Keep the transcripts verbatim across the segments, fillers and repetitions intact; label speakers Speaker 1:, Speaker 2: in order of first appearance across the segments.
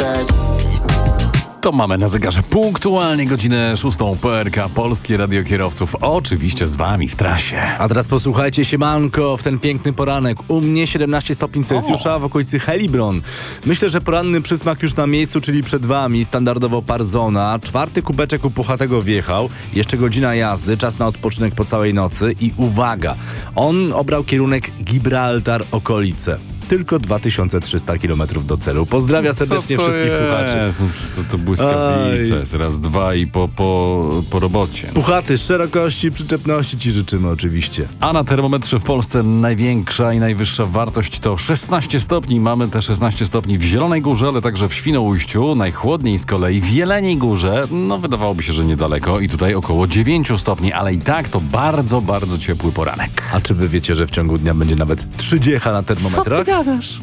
Speaker 1: chcesz.
Speaker 2: To mamy na zegarze punktualnie godzinę szóstą. P R K, Polskie Radio Kierowców. Oczywiście z wami w trasie.
Speaker 3: A teraz posłuchajcie, siemanko, w ten piękny poranek. U mnie siedemnaście stopni Celsjusza w okolicy Helibron. Myślę, że poranny przysmak już na miejscu, czyli przed wami. Standardowo Parzona. Czwarty kubeczek u Puchatego wjechał. Jeszcze godzina jazdy, czas na odpoczynek po całej nocy. I uwaga, on obrał kierunek Gibraltar, okolice. Tylko dwa tysiące trzysta kilometrów do celu. Pozdrawiam serdecznie wszystkich
Speaker 2: jest?
Speaker 3: słuchaczy.
Speaker 2: To, to błyskawice. Raz, dwa i po, po, po robocie.
Speaker 3: Puchaty, szerokości, przyczepności ci życzymy oczywiście.
Speaker 2: A na termometrze w Polsce największa i najwyższa wartość to szesnaście stopni. Mamy te szesnaście stopni w Zielonej Górze, ale także w Świnoujściu. Najchłodniej z kolei w Jeleniej Górze. No wydawałoby się, że niedaleko i tutaj około dziewięć stopni, ale i tak to bardzo, bardzo ciepły poranek.
Speaker 3: A czy wy wiecie, że w ciągu dnia będzie nawet trzydziecha na termometrach?
Speaker 2: Co ty gadasz?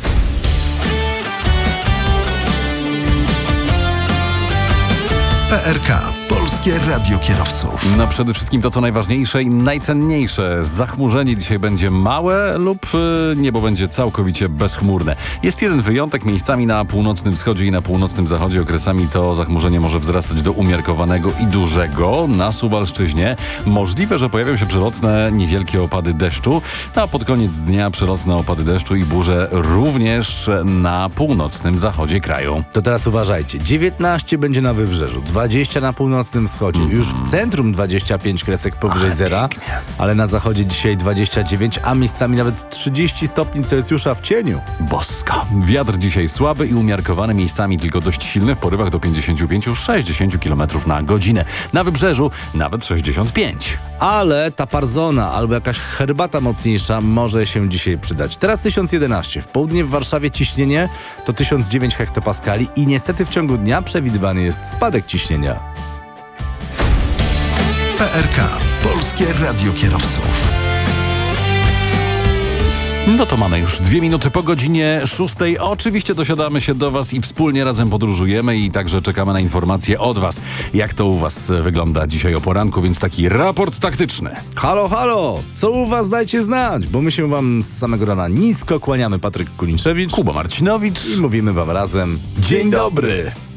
Speaker 4: P R K. Polskie Radio Kierowców.
Speaker 2: No przede wszystkim to, co najważniejsze i najcenniejsze. Zachmurzenie dzisiaj będzie małe lub y, niebo będzie całkowicie bezchmurne. Jest jeden wyjątek. Miejscami na północnym wschodzie i na północnym zachodzie okresami to zachmurzenie może wzrastać do umiarkowanego i dużego. Na Suwalszczyźnie możliwe, że pojawią się przelotne niewielkie opady deszczu, a pod koniec dnia przelotne opady deszczu i burze również na północnym zachodzie kraju.
Speaker 3: To teraz uważajcie. dziewiętnaście będzie na wybrzeżu, dwadzieścia na północnym wschodzie, mm. już w centrum dwadzieścia pięć kresek powyżej
Speaker 2: ale
Speaker 3: zera,
Speaker 2: pięknie.
Speaker 3: ale na zachodzie dzisiaj dwadzieścia dziewięć, a miejscami nawet trzydzieści stopni Celsjusza w cieniu.
Speaker 2: Bosko. Wiatr dzisiaj słaby i umiarkowany, miejscami tylko dość silny, w porywach do pięćdziesiąt pięć do sześćdziesięciu kilometrów na godzinę. Na wybrzeżu nawet sześćdziesiąt pięć.
Speaker 3: Ale ta Parzona albo jakaś herbata mocniejsza może się dzisiaj przydać. Teraz tysiąc jedenaście. W południe w Warszawie ciśnienie to tysiąc dziewięć hektopaskali i niestety w ciągu dnia przewidywany jest spadek ciśnienia.
Speaker 4: P R K. Polskie Radio Kierowców.
Speaker 2: No to mamy już dwie minuty po godzinie szóstej. Oczywiście dosiadamy się do was i wspólnie razem podróżujemy i także czekamy na informacje od was, jak to u was wygląda dzisiaj o poranku, więc taki raport taktyczny.
Speaker 3: Halo, halo! Co u was? Dajcie znać, bo my się wam z samego rana nisko kłaniamy. Patryk Kuliniczewicz,
Speaker 2: Kuba Marcinowicz
Speaker 3: i mówimy wam razem dzień dobry!